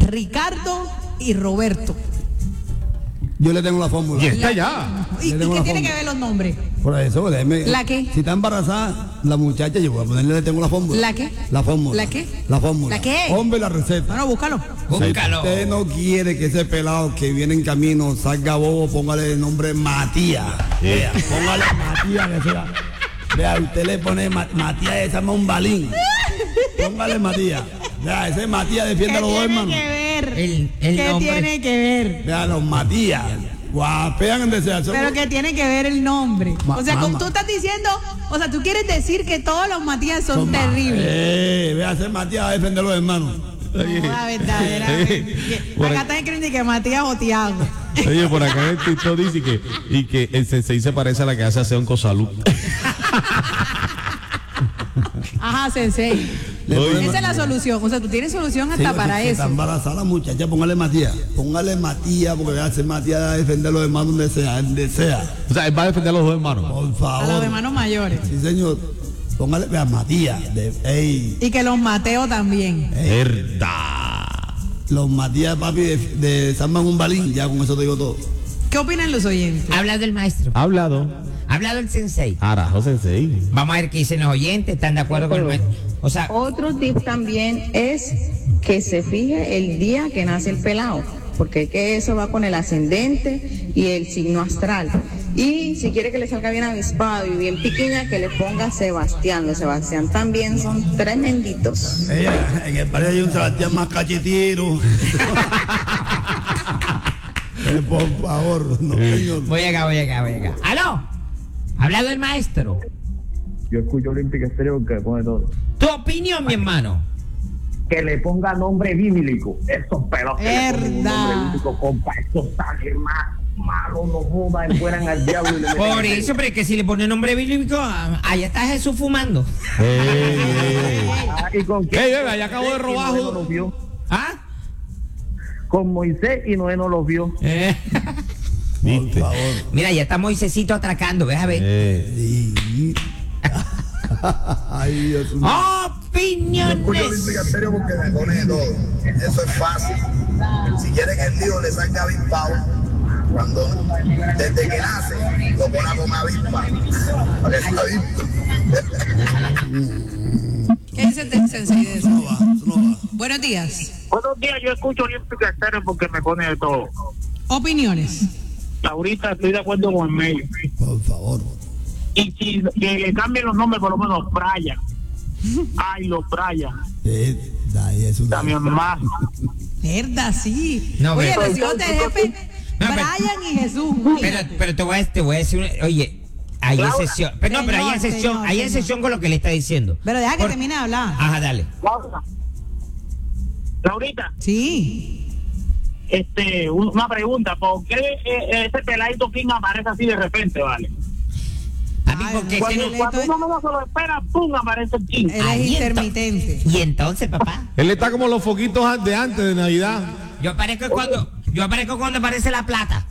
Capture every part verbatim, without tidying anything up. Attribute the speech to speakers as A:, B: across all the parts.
A: Ricardo y Roberto.
B: Yo le tengo la fórmula.
C: Y está ya.
A: ¿Y, ¿y qué tiene que ver los nombres?
B: Por eso, déjeme.
A: ¿La qué?
B: Si está embarazada, la muchacha, yo voy a ponerle, le tengo la fórmula.
A: ¿La qué?
B: La fórmula.
A: ¿La qué?
B: La fórmula.
A: ¿La qué?
B: Hombre, la receta.
A: Bueno, búscalo.
C: Búscalo.
B: Si usted no quiere que ese pelado que viene en camino salga bobo, póngale el nombre Matías. Vea, póngale Matías, que sea. Vea, usted le pone Ma- Matías de San Balín. Póngale Matías. Vea, ese Matías defiende a los dos hermanos.
A: ¿Qué tiene que ver?
D: El- el
A: ¿Qué
D: nombre.
A: tiene que ver?
B: Vea, los Matías. Guapean en deseo.
A: Pero que tiene que ver el nombre.
B: Ma-
A: O sea, como
B: mamá.
A: tú estás diciendo, o sea, tú quieres decir que todos los Matías son,
B: Son ma-
A: terribles.
B: Eh, vea, ese Matías va a defender a los hermanos.
A: No, la verdaderamente.
C: Por
A: Acá
C: ahí-
A: están escribiendo que Matías o Tiago.
C: Oye, por acá en el TikTok dice que, y que el sensei se parece a la que hace aseo en Cosalú.
A: Ajá, sensei.
B: Le
C: Oye.
B: ponen-
A: Esa es la solución. O sea, tú tienes solución hasta
B: Sí,
A: para
B: si
A: eso.
B: está embarazada la muchacha, póngale Matías. Póngale Matías, porque vea, ese Matías va a defender a los hermanos donde sea, donde sea.
C: O sea, él va a defender a los dos hermanos.
B: Por
A: A los
B: favor.
A: hermanos mayores.
B: Sí, señor. Póngale, vea, Matías. De, ey,
A: Y que los Mateo también.
C: Verdad.
B: los Matías, papi, de, de San Manuel Balín. Ya con eso te digo todo.
A: ¿Qué opinan los oyentes?
D: Ha hablado el maestro.
C: Ha hablado.
D: Ha hablado el sensei.
C: Arajo sensei.
D: Vamos a ver qué dicen los oyentes. ¿Están de acuerdo con el maestro? O sea,
E: Otro tip también es que se fije el día que nace el pelado, porque que eso va con el ascendente y el signo astral. Y si quiere que le salga bien avispado y bien piquiña, que le ponga Sebastián. Los Sebastián también son tremenditos.
B: Ella, en el barrio hay un Sebastián más cachetiro. Eh, por favor, no, señor.
D: voy acá, voy acá, voy acá. ¡Aló! ¿Ha hablado el maestro?
F: Yo escucho Olímpica Estéreo que pone todo.
D: Tu opinión, mi hermano.
F: Que le ponga nombre bíblico. Esos pelos que le ponen un
A: Verdad.
F: nombre bíblico, compa, esos salen más malos, no jodan, fueran al diablo. Y le meten
D: Por
F: el-
D: eso, pero es que si le pone nombre bíblico, ah, allá está Jesús fumando.
F: Ah, ¿y con quién?
C: Ey, venga, ya acabo de robar.
F: Y Noé no los vio.
D: ¿Ah?
F: Con Moisés y Noé no los vio.
D: Eh.
B: Por
C: ¿Viste?
B: favor.
D: Mira, ya está Moisésito atracando, ves a ver.
C: Eh.
B: Sí. Ay, Dios mío.
D: Opiniones.
G: Estéreo porque me pone todo. Eso es fácil. Si quieren que el tío le salga avispado, cuando desde que nace lo pone a comer avispa. Para que sea avispa.
A: ¿Qué dice el sensei de eso?
B: No va, eso no va.
A: Buenos días.
F: Buenos días, yo escucho Olímpica Estéreo porque me pone de todo.
A: Opiniones.
F: Ahorita estoy de acuerdo con el medio.
B: Por favor.
F: Y si que le cambien los nombres, por lo menos Brian. Ay, los Brian.
B: Eh, ahí es una-
F: También más.
A: Verdad, sí.
D: No,
A: Oye,
D: pero-
A: los hijos del jefe,
D: No, pero-
A: Brian y Jesús.
D: Pero, pero te voy a, te voy a decir, una- oye, hay
F: Laura.
D: excepción. Pero no, pero hay
A: Señor,
D: excepción,
A: señor,
D: hay
A: señor.
D: excepción con lo que le está diciendo.
A: Pero deja que
D: Por-
A: termine de hablar.
D: Ajá, dale.
F: Laura. Laurita,
A: Sí.
F: este, un- una pregunta. ¿Por qué eh, ese peladito King aparece así de repente, vale?
D: Papi,
A: Ay,
D: porque
A: no,
D: ese
F: Cuando,
D: no-
A: Él-
F: cuando uno no se lo espera, ¡pum! aparece el King.
A: Él es
D: Ahí ento-
A: intermitente.
D: Y entonces, papá,
C: Él está como los foquitos de antes de Navidad.
D: yo aparezco cuando, yo aparezco cuando aparece la plata.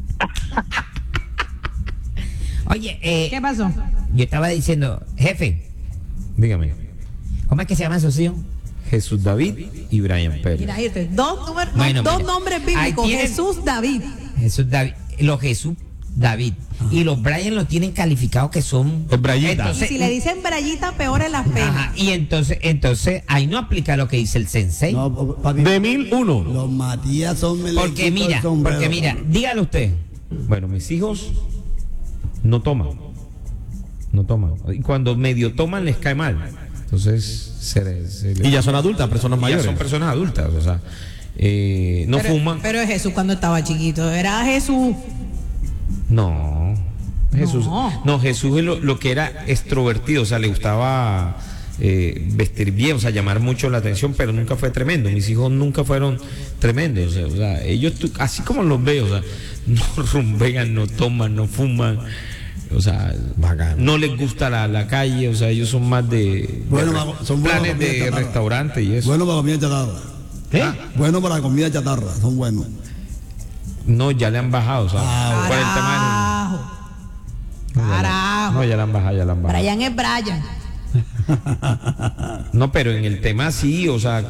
D: Oye, eh,
A: ¿Qué pasó?
D: yo estaba diciendo, jefe,
C: Dígame.
D: ¿cómo es que se llama su hijo?
C: Jesús David y Brian Pérez.
A: Mira, fíjate, dos, números-
D: Bueno,
A: dos
D: mira.
A: nombres
D: Ahí
A: bíblicos.
D: tienen-
A: Jesús David.
D: Jesús David, los Jesús David. Y los Brian los tienen calificados que son.
C: Es Brayita.
A: Y
D: Entonces,
A: si le dicen Brayita, peor es la pena.
D: ajá, y entonces, entonces, ahí no aplica lo que dice el sensei.
B: No, papi,
C: De mil uno.
B: los Matías son
D: Porque
B: melequitos
D: mira,
B: del sombrero.
D: porque mira, dígalo usted.
C: Bueno, mis hijos no toman. No toman. Y cuando medio toman les cae mal. Entonces, se les- se les-
H: Y ya son adultas, personas
C: ya
H: mayores.
C: son personas adultas. O sea, eh, no
A: pero,
C: fuman.
A: Pero Jesús cuando estaba chiquito, era Jesús.
C: No. Jesús.
A: No.
C: No, Jesús es lo, lo que era extrovertido. O sea, le gustaba eh, vestir bien, o sea, llamar mucho la atención, pero nunca fue tremendo. Mis hijos nunca fueron tremendos. O sea, o sea, ellos, tu- así como los veo, o sea, no rumbean, no toman, no fuman. O sea, no les gusta la, la calle, o sea, ellos son más de,
B: Bueno,
C: de
B: vamos, son buenos
C: planes
B: para comida
C: de
B: chatarra.
C: restaurante y eso.
B: Bueno para comida chatarra.
C: ¿Eh?
B: Bueno para comida chatarra, son buenos.
C: No, ya le han bajado, o sea,
B: Ah,
C: por el tema
A: Carajo.
C: del-
A: Carajo.
C: No, ya le han bajado, ya le han bajado.
A: Brian es Brian.
C: No, pero en el tema sí, o sea,